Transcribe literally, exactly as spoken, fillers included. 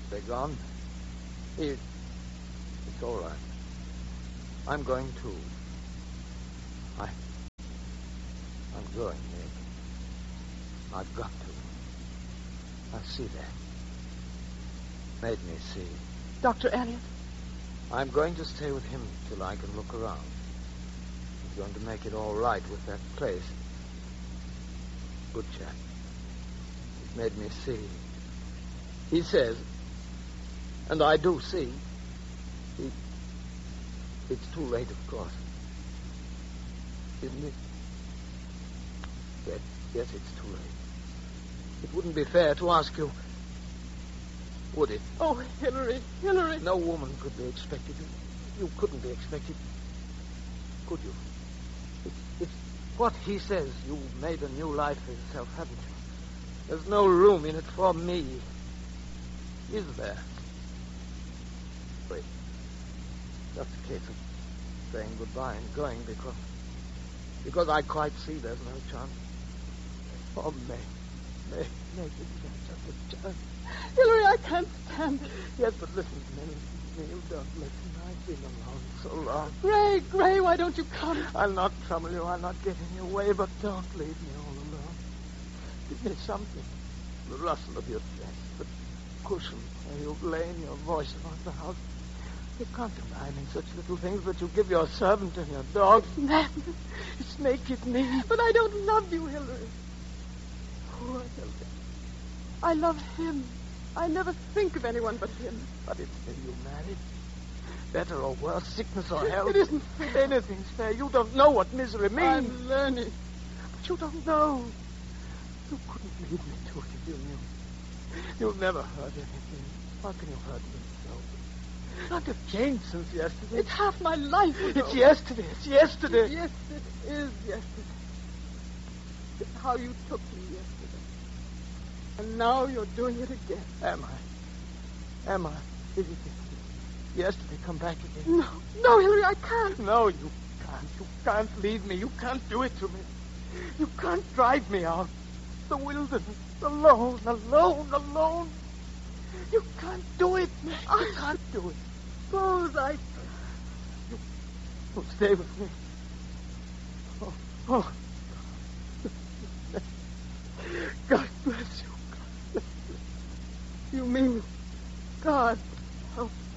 They're gone. It, it's all right. I'm going too. I, I'm going, Nick. I've got to. I see that. Made me see. Doctor Elliot? I'm going to stay with him till I can look around. He's going to make it all right with that place. Good chap. He's made me see. He says, and I do see, he, it's too late, of course. Isn't it? Yes, yes, it's too late. It wouldn't be fair to ask you, would it? Oh, Hillary, Hillary. No woman could be expected. You couldn't be expected. Could you? It's, it's what he says. You made a new life for yourself, haven't you? There's no room in it for me. Is there? Wait. Just a case of saying goodbye and going because... Because I quite see there's no chance. Oh, May. May. May, give me just a chance. Hillary, I can't stand it. Yes, but listen to me. Listen to me. You don't listen. I've been alone so long. Gray, Gray, why don't you come? I'll not trouble you. I'll not get in your way, but don't leave me all alone. Give me something. The rustle of your dress, the cushion where you lay in your voice about the house. You can't deny me such little things that you give your servant and your dog. It's madness. It's naked me. But I don't love you, Hillary. Poor Hillary. I love him. I never think of anyone but him. But it's been you married. Better or worse, sickness or health. It isn't fair. Anything's fair. You don't know what misery means. I'm learning. But you don't know. You couldn't lead me to it if you knew. You've never heard anything. How can you hurt me so? Not have changed since yesterday. It's half my life ago. It's yesterday. It's yesterday. Yes, it is yesterday. It's how you took me yesterday. And now you're doing it again. Am I? Am I? Is it yesterday come back again? No. No, Hillary, I can't. No, you can't. You can't leave me. You can't do it to me. You can't drive me out. The wilderness. Alone, alone, alone. You can't do it. I can't do it. Suppose I... You, you stay with me. Oh, oh. God bless you. God bless you. You mean God